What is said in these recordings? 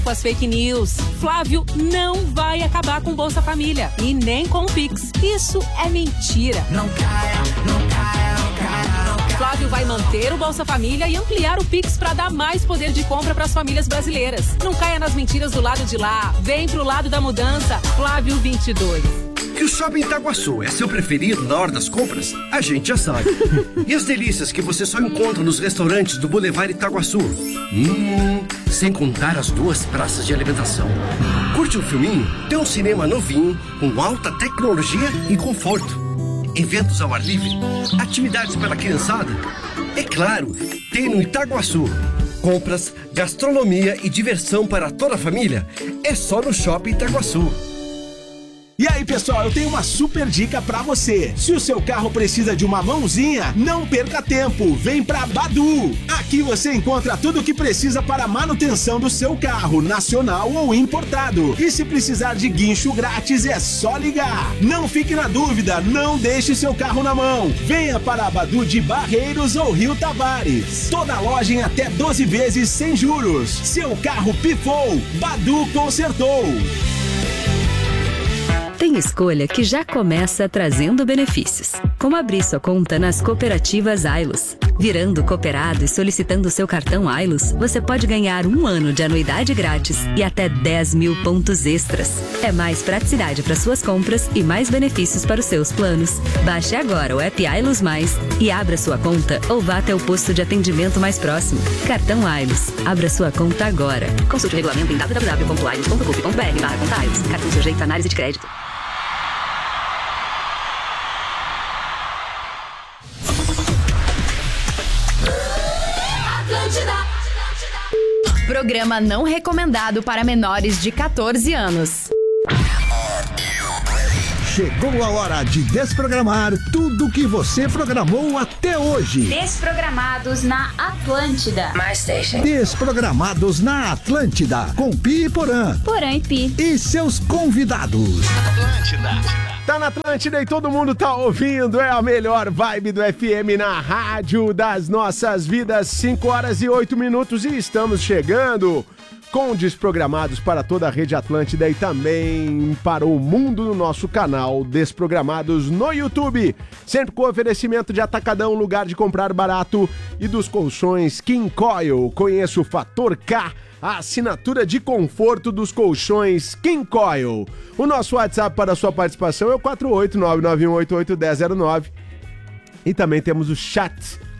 Com as fake news. Flávio não vai acabar com Bolsa Família e nem com o Pix. Isso é mentira. Não caia, não caia, não caia, não caia. Flávio vai manter o Bolsa Família e ampliar o Pix para dar mais poder de compra para as famílias brasileiras. Não caia nas mentiras do lado de lá. Vem pro lado da mudança. Flávio 22. Que o Shopping Itaguaçu é seu preferido na hora das compras, a gente já sabe. E as delícias que você só encontra nos restaurantes do Boulevard Itaguaçu. Sem contar as 2 praças de alimentação. Curte um filminho? Tem um cinema novinho, com alta tecnologia e conforto. Eventos ao ar livre, atividades para a criançada. É claro, tem no Itaguaçu. Compras, gastronomia e diversão para toda a família é só no Shopping Itaguaçu. E aí, pessoal, eu tenho uma super dica pra você. Se o seu carro precisa de uma mãozinha, não perca tempo. Vem pra Badu. Aqui você encontra tudo o que precisa para a manutenção do seu carro, nacional ou importado. E se precisar de guincho grátis, é só ligar. Não fique na dúvida, não deixe seu carro na mão. Venha para a Badu de Barreiros ou Rio Tavares. Toda loja em até 12 vezes sem juros. Seu carro pifou, Badu consertou. Tem escolha que já começa trazendo benefícios, como abrir sua conta nas cooperativas Ailos. Virando cooperado e solicitando seu cartão Ailos, você pode ganhar 1 ano de anuidade grátis e até 10 mil pontos extras. É mais praticidade para suas compras e mais benefícios para os seus planos. Baixe agora o app Ailos Mais e abra sua conta ou vá até o posto de atendimento mais próximo. Cartão Ailos. Abra sua conta agora. Consulte o regulamento em www.ailos.com.br/conta Ailos. Cartão sujeito à análise de crédito. Programa não recomendado para menores de 14 anos. Chegou a hora de desprogramar tudo que você programou até hoje. Desprogramados na Atlântida. My Station. Desprogramados na Atlântida, com Pi e Porã. Porã e Pi. E seus convidados. Atlântida. Tá na Atlântida e todo mundo tá ouvindo. É a melhor vibe do FM na rádio das nossas vidas. 5 horas e 8 minutos e estamos chegando com Desprogramados para toda a rede Atlântida e também para o mundo no nosso canal Desprogramados no YouTube. Sempre com oferecimento de Atacadão, lugar de comprar barato, e dos colchões King Coil. Conheça o Fator K, a assinatura de conforto dos colchões King Coil. O nosso WhatsApp para a sua participação é o 48991881009. E também temos o chat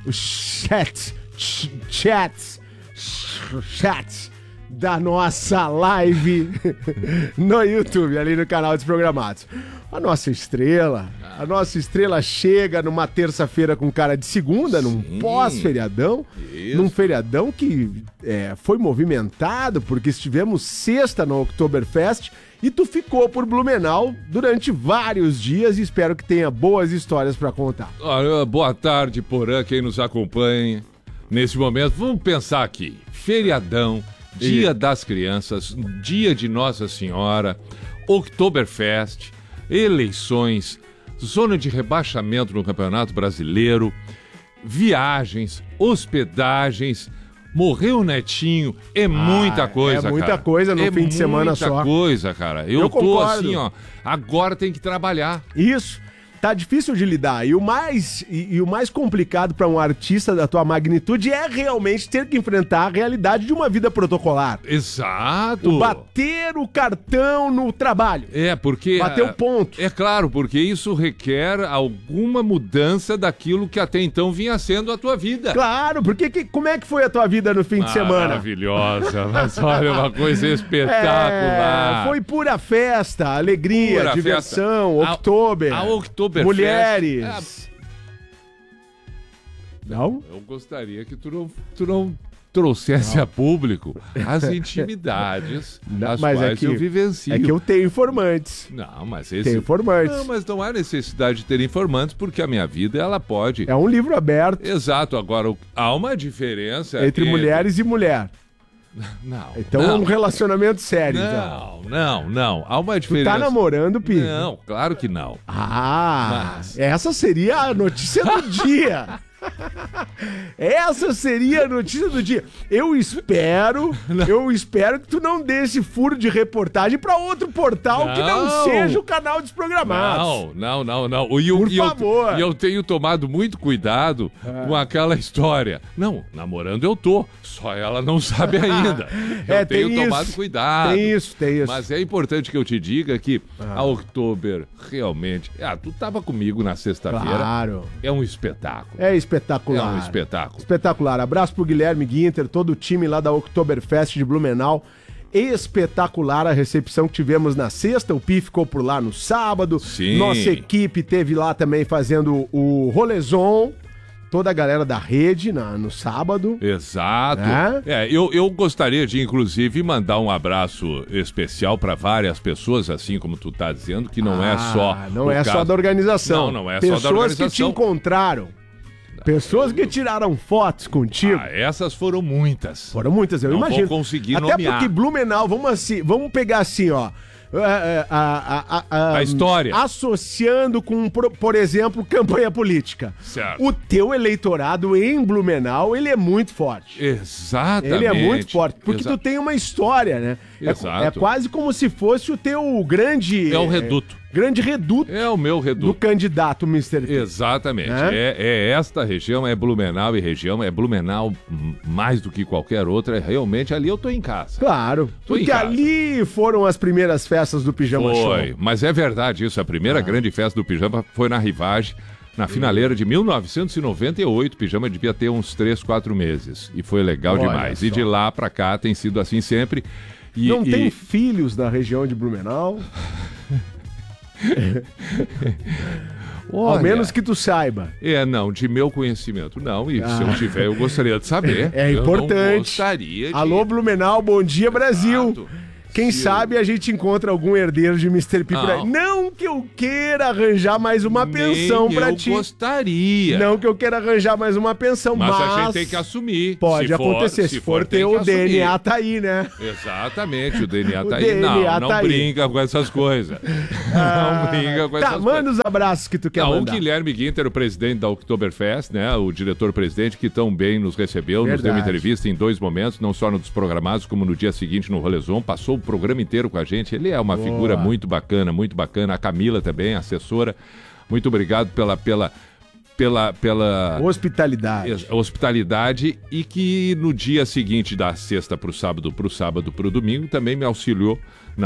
da nossa live no YouTube, ali no canal Desprogramados. A nossa estrela chega numa terça-feira com cara de segunda, num pós-feriadão, num feriadão que foi movimentado, porque estivemos sexta no Oktoberfest e tu ficou por Blumenau durante vários dias e espero que tenha boas histórias para contar. Olha, boa tarde, Porã, quem nos acompanha nesse momento. Vamos pensar aqui, feriadão, Dia das Crianças, Dia de Nossa Senhora, Oktoberfest, eleições, zona de rebaixamento no Campeonato Brasileiro, viagens, hospedagens, morreu o netinho, muita coisa, cara. É muita coisa no fim de semana só. É muita coisa, cara. Eu tô concordo. Assim, ó, agora tem que trabalhar. Isso. Tá difícil de lidar. E o mais complicado para um artista da tua magnitude é realmente ter que enfrentar a realidade de uma vida protocolar. Exato. Bater o cartão no trabalho. Porque... bater o ponto. É claro, porque isso requer alguma mudança daquilo que até então vinha sendo a tua vida. Claro, porque como é que foi a tua vida no fim de semana? Maravilhosa, mas olha, uma coisa espetacular. Foi pura festa, alegria, pura diversão, festa. Oktober. A Oktober mulheres. Não? Eu gostaria que tu não trouxesse a público as intimidades das quais eu vivencio. É que eu tenho informantes. Não, mas tem informantes. Não, mas não há necessidade de ter informantes, porque a minha vida, ela pode... É um livro aberto. Exato. Agora, há uma diferença... Entre mulheres e mulher. Não. Então é um relacionamento sério. Não. Há uma diferença. Tu tá namorando, Pi? Não, claro que não. Essa seria a notícia do dia. Essa seria a notícia do dia. Eu espero que tu não dê esse furo de reportagem pra outro portal que não seja o Canal Desprogramados. Não. Por favor. E eu tenho tomado muito cuidado com aquela história. Não, namorando eu tô, só ela não sabe ainda. Eu tenho tomado cuidado. Tem isso. Mas é importante que eu te diga que a Oktober realmente... tu tava comigo na sexta-feira. Claro. É um espetáculo. É espetacular. É um espetáculo. Espetacular. Abraço pro Guilherme Guinter, todo o time lá da Oktoberfest de Blumenau. Espetacular a recepção que tivemos na sexta. O Pi ficou por lá no sábado. Sim. Nossa equipe teve lá também fazendo o rolezon. Toda a galera da rede no sábado. Exato. Eu gostaria de, inclusive, mandar um abraço especial para várias pessoas, assim como tu tá dizendo, que não é só... Não é só da organização. Não é só da organização. Pessoas que te encontraram. Pessoas que tiraram fotos contigo. Essas foram muitas. Foram muitas, eu imagino. Não vou conseguir Até nomear. porque Blumenau, vamos pegar assim, ó. A história. Associando com, por exemplo, campanha política. Certo. O teu eleitorado em Blumenau, ele é muito forte. Exatamente. Ele é muito forte, porque tu tem uma história, né? Exato. É quase como se fosse o teu grande... É o reduto. Grande reduto. É o meu reduto. Do candidato Mr. P. Exatamente. É esta região, é Blumenau e região, é Blumenau mais do que qualquer outra. Realmente ali eu tô em casa. Claro. Porque ali foram as primeiras festas do Pijama Show. Mas é verdade isso. A primeira grande festa do Pijama foi na Rivage, na finaleira de 1998. O Pijama devia ter uns 3, 4 meses. E foi legal demais. Só. E de lá pra cá tem sido assim sempre. Não tem filhos da região de Blumenau? Ao menos que tu saiba. Não, de meu conhecimento não. E se eu tiver, eu gostaria de saber. É importante. Eu gostaria de... Alô, Blumenau, bom dia, Brasil. Quem sabe a gente encontra algum herdeiro de Mr. P por aí. Não que eu queira arranjar mais uma pensão pra ti. Eu gostaria. Não que eu queira arranjar mais uma pensão, mas a gente tem que assumir. Pode acontecer. Se for ter o DNA tá aí, né? Exatamente, o DNA tá aí. Não brinca com essas coisas. Não brinca com essas coisas. Manda os abraços que tu quer mandar. O Guilherme Guinter, o presidente da Oktoberfest, né? O diretor-presidente que tão bem nos recebeu, nos deu uma entrevista em 2 momentos, não só no Desprogramados, como no dia seguinte no Rolezon, passou o programa inteiro com a gente. Ele é uma figura muito bacana, muito bacana. A Camila também, assessora. Muito obrigado pela hospitalidade e que no dia seguinte da sexta pro sábado pro domingo também me auxiliou